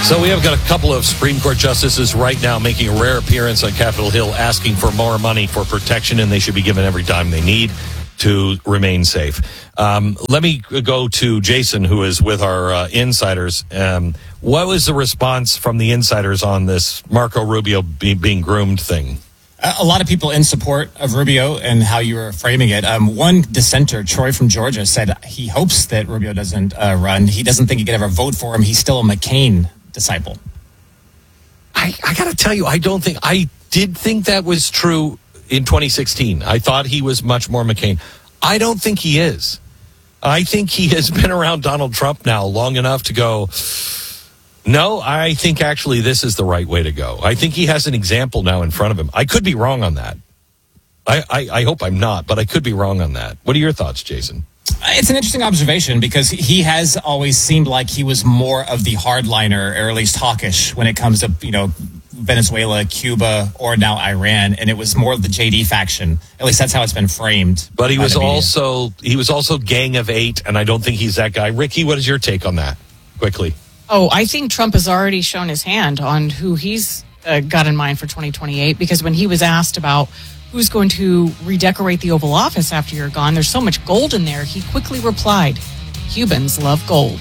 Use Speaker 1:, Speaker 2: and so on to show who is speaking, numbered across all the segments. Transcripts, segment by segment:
Speaker 1: So we have got a couple of Supreme Court justices right now making a rare appearance on Capitol Hill asking for more money for protection, and they should be given every dime they need to remain safe. Let me go to Jason, who is with our insiders. What was the response from the insiders on this Marco Rubio being groomed thing?
Speaker 2: A lot of people in support of Rubio and how you were framing it. One dissenter, Troy from Georgia, said he hopes that Rubio doesn't run. He doesn't think he could ever vote for him. He's still a McCain disciple.
Speaker 1: I got to tell you, I did think that was true in 2016. I thought he was much more McCain. I don't think he is. I think he has been around Donald Trump now long enough to go, no, I think actually this is the right way to go. I think he has an example now in front of him. I could be wrong on that. I hope I'm not, but I could be wrong on that. What are your thoughts, Jason?
Speaker 2: It's an interesting observation because he has always seemed like he was more of the hardliner, or at least hawkish, when it comes to, Venezuela, Cuba, or now Iran, and it was more of the JD faction. At least that's how it's been framed.
Speaker 1: But he was also Gang of Eight, and I don't think he's that guy. Ricky, what is your take on that? Quickly.
Speaker 3: Oh, I think Trump has already shown his hand on who he's got in mind for 2028, because when he was asked about who's going to redecorate the Oval Office after you're gone, there's so much gold in there, he quickly replied, Cubans love gold.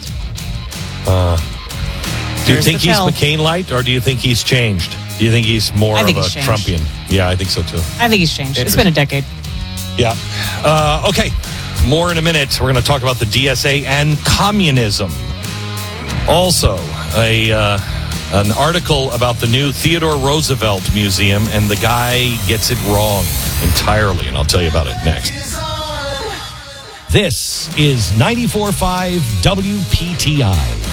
Speaker 1: Do you think he's McCain-light, or do you think he's changed? Do you think he's more of a Trumpian? Yeah, I think so, too.
Speaker 3: I think he's changed. It's been a decade.
Speaker 1: Yeah. Okay. More in a minute. We're going to talk about the DSA and communism. Also, an article about the new Theodore Roosevelt Museum, and the guy gets it wrong entirely, and I'll tell you about it next. This is 94.5 WPTI.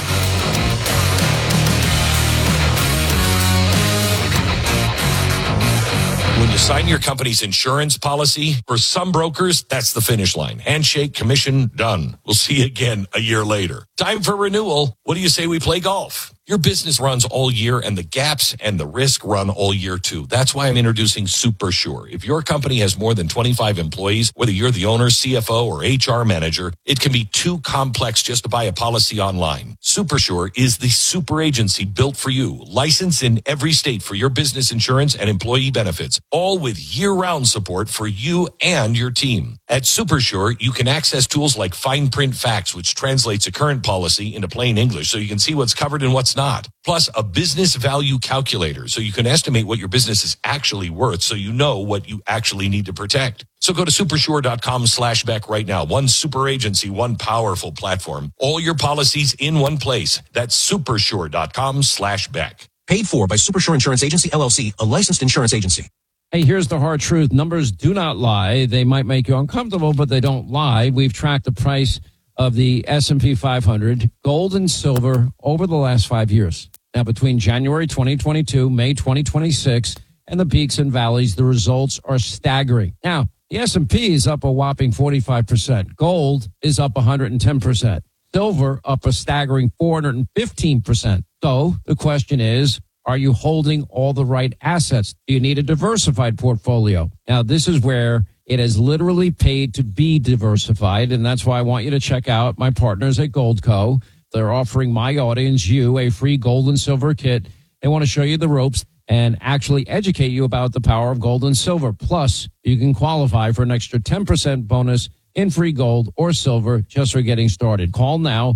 Speaker 1: When you sign your company's insurance policy, for some brokers, that's the finish line. Handshake, commission, done. We'll see you again a year later. Time for renewal. What do you say we play golf? Your business runs all year, and the gaps and the risk run all year, too. That's why I'm introducing SuperSure. If your company has more than 25 employees, whether you're the owner, CFO, or HR manager, it can be too complex just to buy a policy online. SuperSure is the super agency built for you, licensed in every state for your business insurance and employee benefits, all with year-round support for you and your team. At SuperSure, you can access tools like Fine Print Facts, which translates a current policy into plain English so you can see what's covered and what's not. Plus, a business value calculator so you can estimate what your business is actually worth so you know what you actually need to protect. So go to supersure.com/Beck right now. One super agency, one powerful platform. All your policies in one place. That's supersure.com/Beck.
Speaker 4: Paid for by Supersure Insurance Agency, LLC, a licensed insurance agency.
Speaker 5: Hey, here's the hard truth. Numbers do not lie. They might make you uncomfortable, but they don't lie. We've tracked the price of the S&P 500, gold and silver, over the last 5 years. Now, between January 2022, May 2026, and the peaks and valleys, the results are staggering. Now, the S&P is up a whopping 45%. Gold is up 110%. Silver up a staggering 415%. So the question is, are you holding all the right assets? Do you need a diversified portfolio? Now, this is where it has literally paid to be diversified, and that's why I want you to check out my partners at Goldco. They're offering my audience, you, a free gold and silver kit. They want to show you the ropes and actually educate you about the power of gold and silver. Plus, you can qualify for an extra 10% bonus in free gold or silver just for getting started. Call now,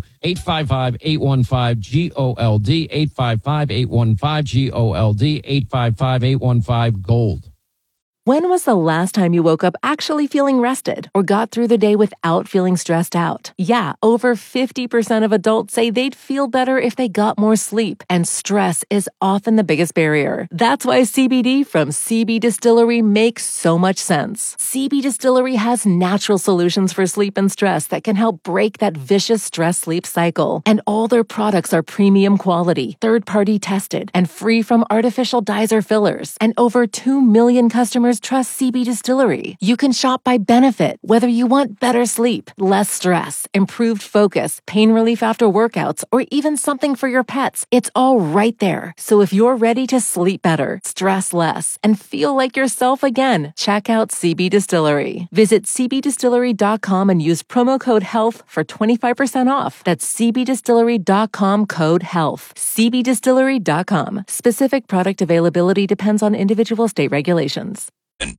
Speaker 5: 855-815-GOLD, 855-815-GOLD, 855-815-GOLD.
Speaker 6: When was the last time you woke up actually feeling rested or got through the day without feeling stressed out? Yeah, over 50% of adults say they'd feel better if they got more sleep, and stress is often the biggest barrier. That's why CBD from CB Distillery makes so much sense. CB Distillery has natural solutions for sleep and stress that can help break that vicious stress-sleep cycle. And all their products are premium quality, third-party tested, and free from artificial dyes or fillers. And over 2 million customers customers trust CB Distillery. You can shop by benefit, whether you want better sleep, less stress, improved focus, pain relief after workouts, or even something for your pets. It's all right there. So if you're ready to sleep better, stress less, and feel like yourself again, check out CB Distillery. Visit cbdistillery.com and use promo code HEALTH for 25% off. That's cbdistillery.com, code HEALTH. cbdistillery.com. Specific product availability depends on individual state regulations.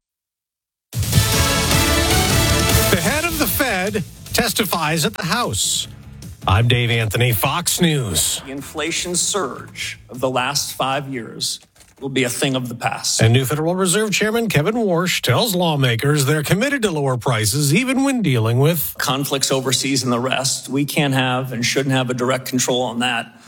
Speaker 7: The head of the Fed testifies at the House. I'm Dave Anthony, Fox News.
Speaker 8: The inflation surge of the last 5 years will be a thing of the past.
Speaker 7: And new Federal Reserve Chairman Kevin Warsh tells lawmakers they're committed to lower prices even when dealing with
Speaker 8: conflicts overseas and the rest. We can't have and shouldn't have a direct control on that.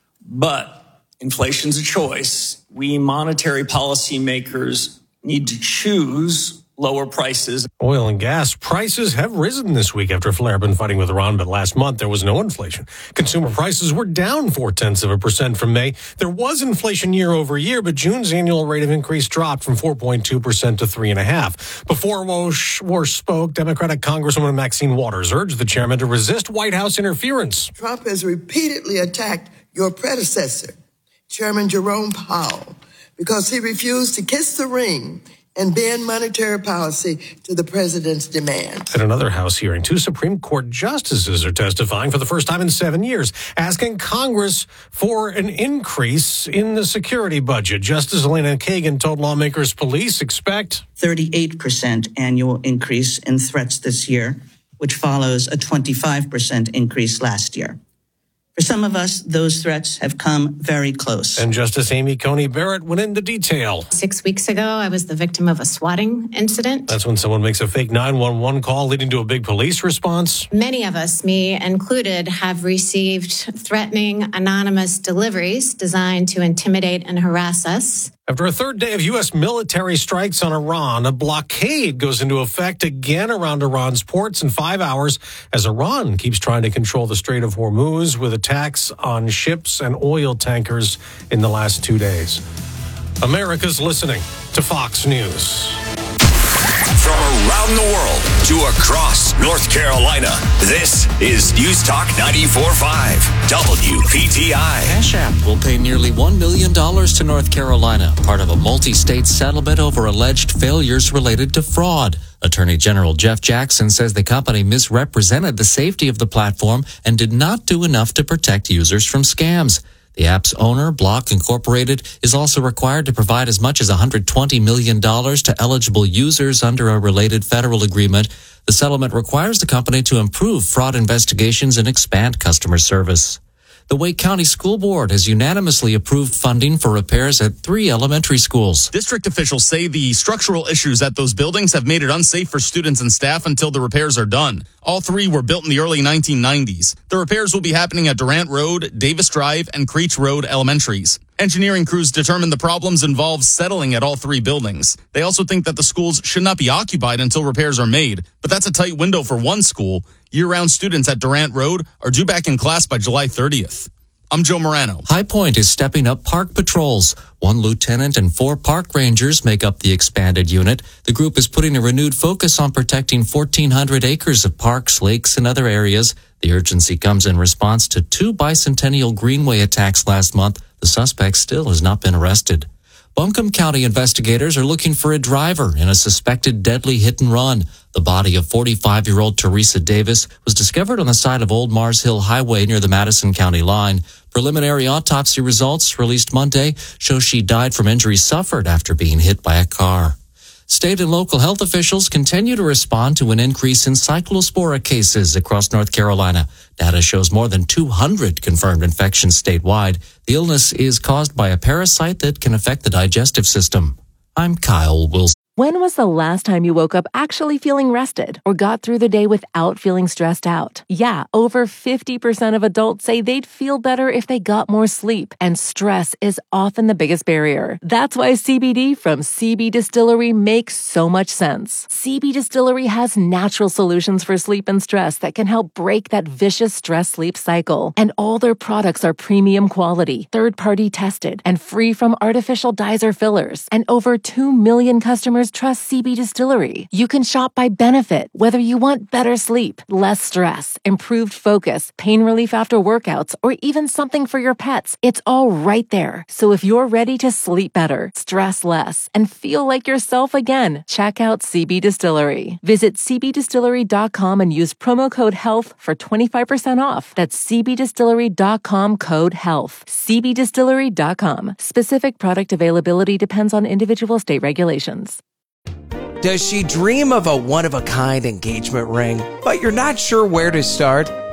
Speaker 8: But inflation's a choice. We monetary policymakers need to choose lower prices.
Speaker 7: Oil and gas prices have risen this week after a flare-up in fighting with Iran, but last month there was no inflation. Consumer prices were down 0.4% from May. There was inflation year over year, but June's annual rate of increase dropped from 4.2% to 3.5%. Before Warsh spoke, Democratic Congresswoman Maxine Waters urged the chairman to resist White House interference.
Speaker 9: Trump has repeatedly attacked your predecessor, Chairman Jerome Powell, because he refused to kiss the ring and bend monetary policy to the president's demand.
Speaker 7: At another House hearing, 2 Supreme Court justices are testifying for the first time in 7 years, asking Congress for an increase in the security budget. Justice Elena Kagan told lawmakers police expect
Speaker 10: 38% annual increase in threats this year, which follows a 25% increase last year. For some of us, those threats have come very close.
Speaker 7: And Justice Amy Coney Barrett went into detail.
Speaker 11: 6 weeks ago, I was the victim of a swatting incident.
Speaker 7: That's when someone makes a fake 911 call leading to a big police response.
Speaker 11: Many of us, me included, have received threatening anonymous deliveries designed to intimidate and harass us.
Speaker 7: After a third day of U.S. military strikes on Iran, a blockade goes into effect again around Iran's ports in 5 hours as Iran keeps trying to control the Strait of Hormuz with attacks on ships and oil tankers in the last 2 days. America's listening to Fox News.
Speaker 12: From around the world to across North Carolina, this is News Talk 94.5 WPTI.
Speaker 13: Cash App will pay nearly $1 million to North Carolina, part of a multi-state settlement over alleged failures related to fraud. Attorney General Jeff Jackson says the company misrepresented the safety of the platform and did not do enough to protect users from scams. The app's owner, Block Incorporated, is also required to provide as much as $120 million to eligible users under a related federal agreement. The settlement requires the company to improve fraud investigations and expand customer service. The Wake County School Board has unanimously approved funding for repairs at 3 elementary schools.
Speaker 14: District officials say the structural issues at those buildings have made it unsafe for students and staff until the repairs are done. All 3 were built in the early 1990s. The repairs will be happening at Durant Road, Davis Drive, and Creech Road elementaries. Engineering crews determined the problems involve settling at all 3 buildings. They also think that the schools should not be occupied until repairs are made, but that's a tight window for one school. Year-round students at Durant Road are due back in class by July 30th. I'm Joe Morano.
Speaker 13: High Point is stepping up park patrols. 1 lieutenant and 4 park rangers make up the expanded unit. The group is putting a renewed focus on protecting 1,400 acres of parks, lakes, and other areas. The urgency comes in response to 2 Bicentennial Greenway attacks last month. The suspect still has not been arrested. Buncombe County investigators are looking for a driver in a suspected deadly hit and run. The body of 45-year-old Teresa Davis was discovered on the side of Old Mars Hill Highway near the Madison County line. Preliminary autopsy results released Monday show she died from injuries suffered after being hit by a car. State and local health officials continue to respond to an increase in cyclospora cases across North Carolina. Data shows more than 200 confirmed infections statewide. The illness is caused by a parasite that can affect the digestive system. I'm Kyle Wilson.
Speaker 6: When was the last time you woke up actually feeling rested or got through the day without feeling stressed out? Yeah, over 50% of adults say they'd feel better if they got more sleep, and stress is often the biggest barrier. That's why CBD from CB Distillery makes so much sense. CB Distillery has natural solutions for sleep and stress that can help break that vicious stress-sleep cycle. And all their products are premium quality, third-party tested, and free from artificial dyes or fillers. And over 2 million customers customers trust CB Distillery. You can shop by benefit, whether you want better sleep, less stress, improved focus, pain relief after workouts, or even something for your pets. It's all right there. So if you're ready to sleep better, stress less, and feel like yourself again, check out CB Distillery. Visit cbdistillery.com and use promo code HEALTH for 25% off. That's cbdistillery.com, code HEALTH. cbdistillery.com. Specific product availability depends on individual state regulations.
Speaker 15: Does she dream of a one-of-a-kind engagement ring, but you're not sure where to start?